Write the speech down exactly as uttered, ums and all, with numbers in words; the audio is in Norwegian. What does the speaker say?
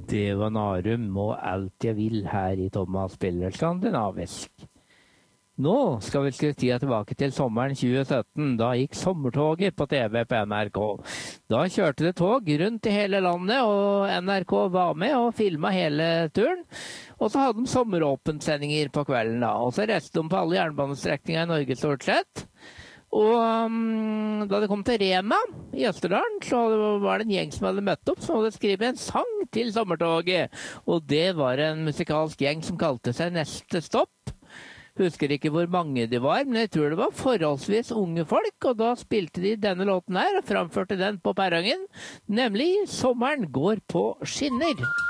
Det var Narum og alt jeg vil her i Thomas spiller skandinavisk. Nå skal vi skru tida tilbake til sommeren tjue sytten. Da gikk sommertoget på T V på N R K. Da kjørte det tog rundt i hele landet, og N R K var med og filmet hele turen. Og så hadde de sommeråpensendinger på kvelden da, og så reiste de på alle jernbanestrekninger i Norge stort sett. Og um, da det kom til Rema i Østerdalen, så var det en gjeng som hadde møtt opp, som hadde skrevet en sang til sommertoget. Og det var en musikalsk gjeng som kalte seg Neste Stopp. Husker ikke hvor mange de var, men jeg tror det var forholdsvis unge folk, og da spilte de denne låten her og framførte den på perrongen, nemlig Sommeren går på skinner.